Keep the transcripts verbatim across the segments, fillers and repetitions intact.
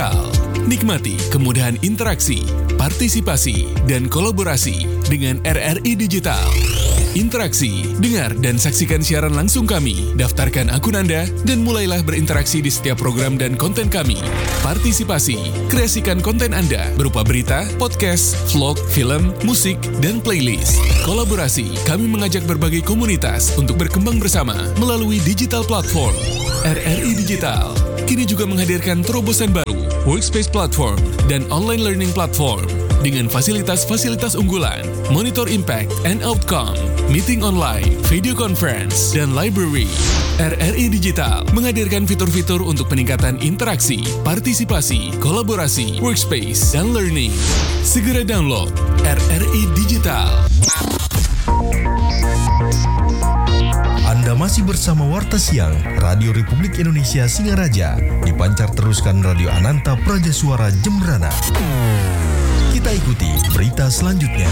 Digital. Nikmati kemudahan interaksi, partisipasi, dan kolaborasi dengan R R I Digital. Interaksi, dengar dan saksikan siaran langsung kami, daftarkan akun Anda, dan mulailah berinteraksi di setiap program dan konten kami. Partisipasi, kreasikan konten Anda berupa berita, podcast, vlog, film, musik, dan playlist. Kolaborasi, kami mengajak berbagai komunitas untuk berkembang bersama melalui digital platform. R R I Digital kini juga menghadirkan terobosan baru, Workspace Platform dan Online Learning Platform dengan fasilitas-fasilitas unggulan, monitor impact and outcome, meeting online, video conference, dan library. R R I Digital menghadirkan fitur-fitur untuk peningkatan interaksi, partisipasi, kolaborasi, workspace, dan learning. Segera download R R I Digital. Anda masih bersama Warta Siang, Radio Republik Indonesia Singaraja, dipancar teruskan Radio Ananta Praja Suara Jembrana. Kita ikuti berita selanjutnya.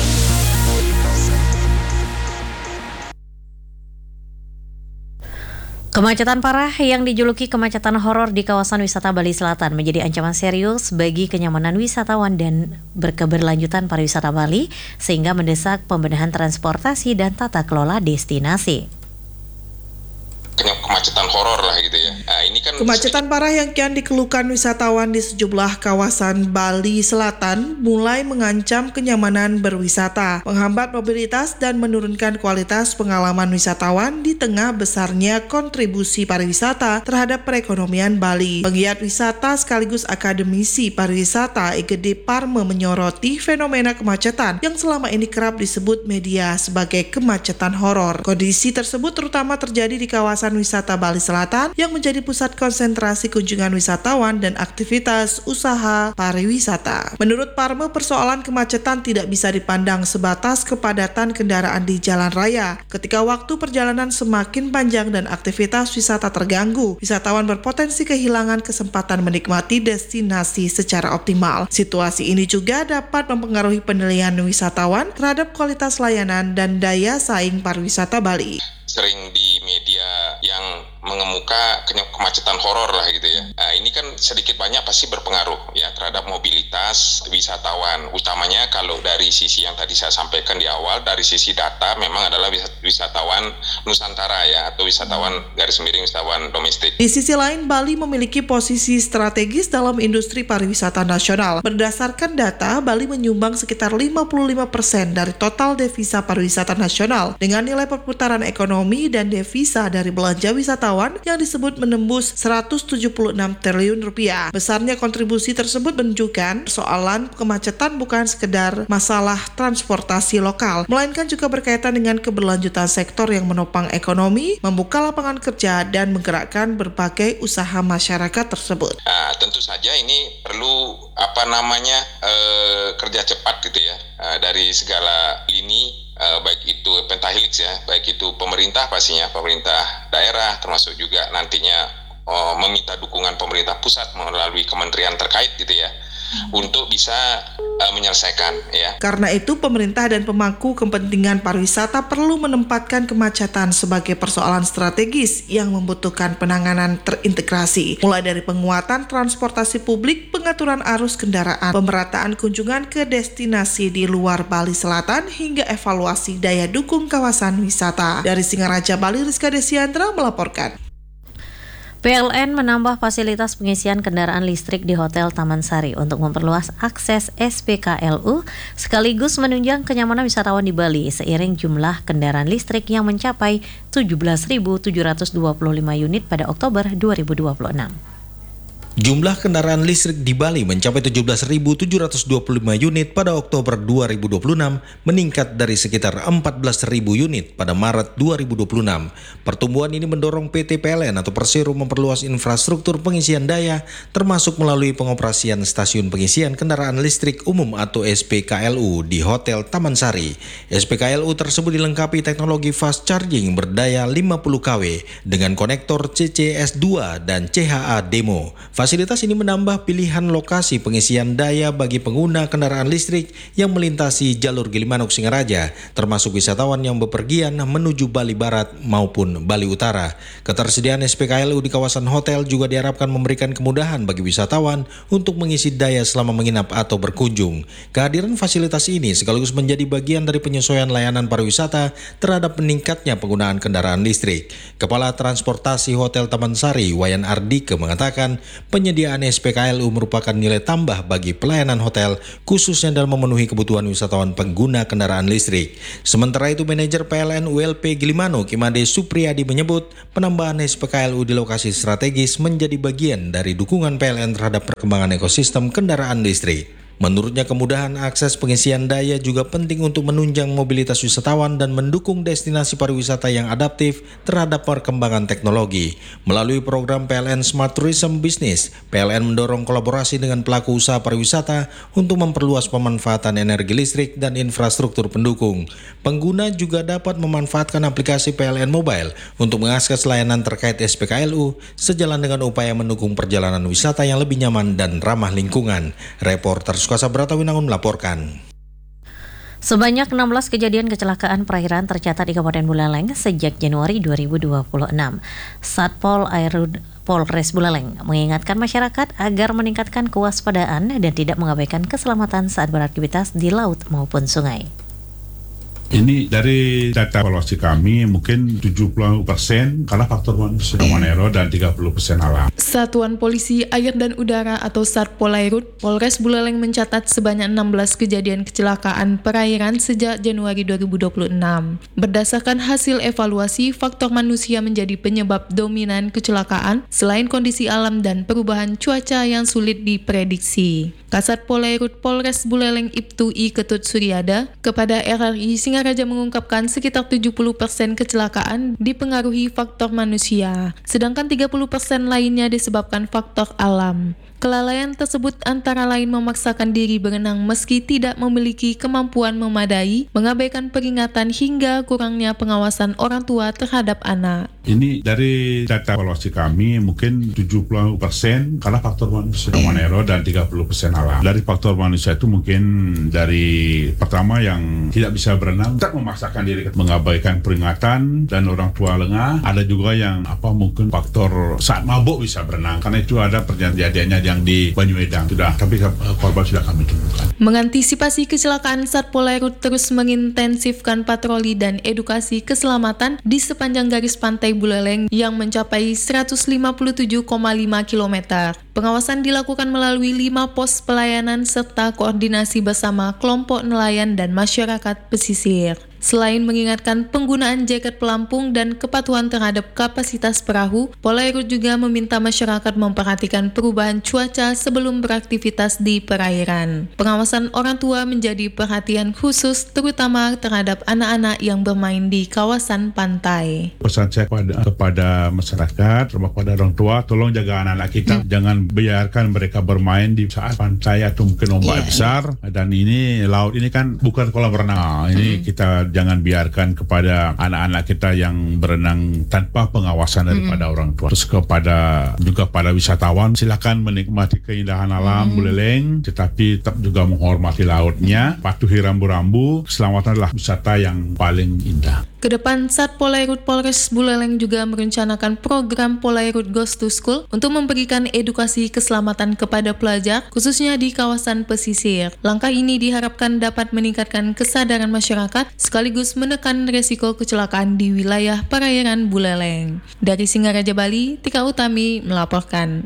Kemacetan parah yang dijuluki kemacetan horor di kawasan wisata Bali Selatan menjadi ancaman serius bagi kenyamanan wisatawan dan berkeberlanjutan pariwisata Bali, sehingga mendesak pembenahan transportasi dan tata kelola destinasi. Kemacetan horor lah gitu ya. Nah, ini kan kemacetan parah yang kian dikeluhkan wisatawan di sejumlah kawasan Bali Selatan mulai mengancam kenyamanan berwisata, menghambat mobilitas dan menurunkan kualitas pengalaman wisatawan di tengah besarnya kontribusi pariwisata terhadap perekonomian Bali. Penggiat wisata sekaligus akademisi pariwisata Igede Parme menyoroti fenomena kemacetan yang selama ini kerap disebut media sebagai kemacetan horor. Kondisi tersebut terutama terjadi di kawasan wisata Bali Selatan yang menjadi pusat konsentrasi kunjungan wisatawan dan aktivitas usaha pariwisata. Menurut Parme, persoalan kemacetan tidak bisa dipandang sebatas kepadatan kendaraan di jalan raya. Ketika waktu perjalanan semakin panjang dan aktivitas wisata terganggu, wisatawan berpotensi kehilangan kesempatan menikmati destinasi secara optimal. Situasi ini juga dapat mempengaruhi penilaian wisatawan terhadap kualitas layanan dan daya saing pariwisata Bali. Sering di media yang mengemuka kemacetan horor lah gitu ya. Nah, ini kan sedikit banyak pasti berpengaruh ya terhadap mobilitas wisatawan. Utamanya kalau dari sisi yang tadi saya sampaikan di awal, dari sisi data memang adalah wisatawan Nusantara ya, atau wisatawan garis miring wisatawan domestik. Di sisi lain, Bali memiliki posisi strategis dalam industri pariwisata nasional. Berdasarkan data, Bali menyumbang sekitar lima puluh lima persen dari total devisa pariwisata nasional dengan nilai perputaran ekonomi dan devisa dari belanja wisatawan yang disebut menembus seratus tujuh puluh enam triliun rupiah. Besarnya kontribusi tersebut menunjukkan persoalan kemacetan bukan sekedar masalah transportasi lokal, melainkan juga berkaitan dengan keberlanjutan sektor yang menopang ekonomi, membuka lapangan kerja, dan menggerakkan berbagai usaha masyarakat tersebut. Nah, tentu saja ini perlu apa namanya eh, kerja cepat gitu ya eh, dari segala lini. Uh, baik itu pentahelix ya, baik itu pemerintah pastinya, pemerintah daerah, termasuk juga nantinya uh, meminta dukungan pemerintah pusat melalui kementerian terkait gitu ya, hmm. untuk bisa uh, menyelesaikan ya. Karena itu pemerintah dan pemangku kepentingan pariwisata perlu menempatkan kemacetan sebagai persoalan strategis yang membutuhkan penanganan terintegrasi, mulai dari penguatan transportasi publik, pengaturan arus kendaraan, pemerataan kunjungan ke destinasi di luar Bali Selatan, hingga evaluasi daya dukung kawasan wisata. Dari Singaraja, Bali, Rizka Desiandra melaporkan. P L N menambah fasilitas pengisian kendaraan listrik di Hotel Taman Sari untuk memperluas akses S P K L U sekaligus menunjang kenyamanan wisatawan di Bali seiring jumlah kendaraan listrik yang mencapai tujuh belas ribu tujuh ratus dua puluh lima unit pada Oktober dua ribu dua puluh enam. Jumlah kendaraan listrik di Bali mencapai tujuh belas ribu tujuh ratus dua puluh lima unit pada Oktober dua ribu dua puluh enam, meningkat dari sekitar empat belas ribu unit pada Maret dua ribu dua puluh enam. Pertumbuhan ini mendorong P T P L N atau Persero memperluas infrastruktur pengisian daya, termasuk melalui pengoperasian stasiun pengisian kendaraan listrik umum atau S P K L U di Hotel Taman Sari. S P K L U tersebut dilengkapi teknologi fast charging berdaya lima puluh kilowatt dengan konektor C C S dua dan C H A demo. Fasilitas ini menambah pilihan lokasi pengisian daya bagi pengguna kendaraan listrik yang melintasi jalur Gilimanuk Singaraja, termasuk wisatawan yang bepergian menuju Bali Barat maupun Bali Utara. Ketersediaan S P K L U di kawasan hotel juga diharapkan memberikan kemudahan bagi wisatawan untuk mengisi daya selama menginap atau berkunjung. Kehadiran fasilitas ini sekaligus menjadi bagian dari penyesuaian layanan pariwisata terhadap meningkatnya penggunaan kendaraan listrik. Kepala Transportasi Hotel Taman Sari, Wayan Ardike, mengatakan penyediaan S P K L U merupakan nilai tambah bagi pelayanan hotel, khususnya dalam memenuhi kebutuhan wisatawan pengguna kendaraan listrik. Sementara itu, Manajer P L N U L P Gilimanuk, Imade Supriyadi, menyebut penambahan S P K L U di lokasi strategis menjadi bagian dari dukungan P L N terhadap perkembangan ekosistem kendaraan listrik. Menurutnya, kemudahan akses pengisian daya juga penting untuk menunjang mobilitas wisatawan dan mendukung destinasi pariwisata yang adaptif terhadap perkembangan teknologi. Melalui program P L N Smart Tourism Business, P L N mendorong kolaborasi dengan pelaku usaha pariwisata untuk memperluas pemanfaatan energi listrik dan infrastruktur pendukung. Pengguna juga dapat memanfaatkan aplikasi P L N Mobile untuk mengakses layanan terkait S P K L U sejalan dengan upaya mendukung perjalanan wisata yang lebih nyaman dan ramah lingkungan. Reporter Suasa Bratawinangun melaporkan. Sebanyak enam belas kejadian kecelakaan perairan tercatat di Kabupaten Buleleng sejak Januari dua ribu dua puluh enam. Satpol Airut Polres Buleleng mengingatkan masyarakat agar meningkatkan kewaspadaan dan tidak mengabaikan keselamatan saat beraktivitas di laut maupun sungai. Ini dari data evaluasi kami mungkin tujuh puluh persen karena faktor manusia manero dan tiga puluh persen alam. Satuan Polisi Air dan Udara atau Satpol Airut Polres Buleleng mencatat sebanyak enam belas kejadian kecelakaan perairan sejak Januari dua ribu dua puluh enam. Berdasarkan hasil evaluasi, faktor manusia menjadi penyebab dominan kecelakaan selain kondisi alam dan perubahan cuaca yang sulit diprediksi. Kasatpol Airut Polres Buleleng Ibtu I Ketut Suryada kepada R R I Singaraja mengungkapkan sekitar tujuh puluh persen kecelakaan dipengaruhi faktor manusia, sedangkan tiga puluh persen lainnya disebabkan faktor alam. Kelalaian tersebut antara lain memaksakan diri berenang meski tidak memiliki kemampuan memadai, mengabaikan peringatan hingga kurangnya pengawasan orang tua terhadap anak. Ini dari data evaluasi kami mungkin tujuh puluh persen karena faktor manusia manero dan tiga puluh persen alam. Dari faktor manusia itu mungkin dari pertama yang tidak bisa berenang, tak memaksakan diri mengabaikan peringatan dan orang tua lengah. Ada juga yang apa mungkin faktor saat mabuk bisa berenang, karena itu ada perjanjiannya yang di Banyuedang sudah, tapi korban sudah kami temukan. Mengantisipasi kecelakaan, Satpol Airut terus mengintensifkan patroli dan edukasi keselamatan di sepanjang garis pantai Buleleng yang mencapai seratus lima puluh tujuh koma lima kilometer. Pengawasan dilakukan melalui lima pos pelayanan serta koordinasi bersama kelompok nelayan dan masyarakat pesisir. Selain mengingatkan penggunaan jaket pelampung dan kepatuhan terhadap kapasitas perahu, Pol Airut juga meminta masyarakat memperhatikan perubahan cuaca sebelum beraktivitas di perairan. Pengawasan orang tua menjadi perhatian khusus terutama terhadap anak-anak yang bermain di kawasan pantai. Pesan saya kepada, kepada masyarakat, kepada orang tua, tolong jaga anak-anak kita, hmm. jangan biarkan mereka bermain di saat pantai atau mungkin ombak yeah. besar. Dan ini laut ini kan bukan kolam renang. Ini hmm. kita jangan biarkan kepada anak-anak kita yang berenang tanpa pengawasan daripada mm-hmm. orang tua. Terus kepada juga pada wisatawan, silakan menikmati keindahan alam mm-hmm. Buleleng, tetapi tetap juga menghormati lautnya, patuhi rambu-rambu. Keselamatan adalah wisata yang paling indah. Kedepan, Satpol Airut Polres Buleleng juga merencanakan program Pol Airut Goes to School untuk memberikan edukasi keselamatan kepada pelajar, khususnya di kawasan pesisir. Langkah ini diharapkan dapat meningkatkan kesadaran masyarakat, sekaligus menekan resiko kecelakaan di wilayah perairan Buleleng. Dari Singaraja, Bali, Tika Utami melaporkan.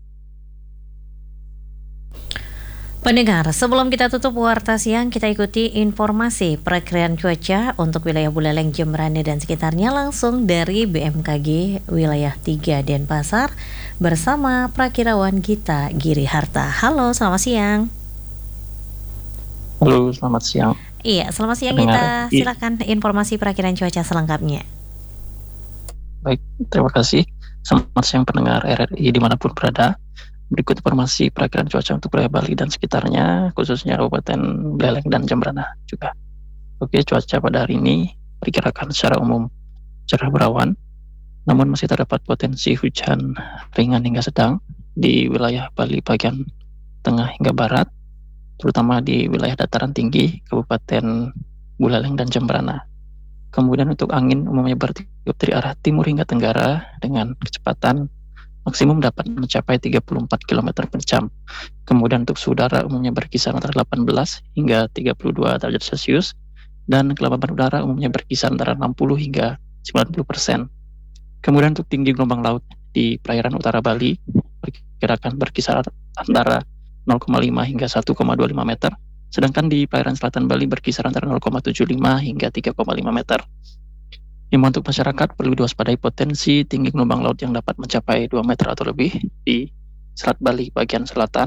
Pendengar, sebelum kita tutup warta siang, kita ikuti informasi perakiraan cuaca untuk wilayah Buleleng, Jembrane dan sekitarnya langsung dari B M K G wilayah tiga Denpasar bersama Prakirawan Gita Giri Harta. Halo, selamat siang. Halo, selamat siang. Iya, selamat siang Gita. Silakan informasi perakiraan cuaca selengkapnya. Baik, terima kasih. Selamat siang pendengar R R I dimanapun berada. Berikut informasi perakiraan cuaca untuk wilayah Bali dan sekitarnya, khususnya Kabupaten Buleleng dan Jembrana juga. Oke, cuaca pada hari ini diperkirakan secara umum cerah berawan, namun masih terdapat potensi hujan ringan hingga sedang di wilayah Bali bagian tengah hingga barat, terutama di wilayah dataran tinggi Kabupaten Buleleng dan Jembrana. Kemudian untuk angin umumnya bertiup dari arah timur hingga tenggara dengan kecepatan maksimum dapat mencapai tiga puluh empat kilometer per jam. Kemudian untuk suhu udara umumnya berkisar antara delapan belas hingga tiga puluh dua derajat Celcius, dan kelembaban udara umumnya berkisar antara enam puluh hingga sembilan puluh persen. Kemudian untuk tinggi gelombang laut di perairan utara Bali diperkirakan berkisar antara nol koma lima hingga satu koma dua lima meter, sedangkan di perairan selatan Bali berkisar antara nol koma tujuh lima hingga tiga koma lima meter. Himbauan untuk masyarakat perlu diwaspadai potensi tinggi gelombang laut yang dapat mencapai dua meter atau lebih di Selat Bali bagian selatan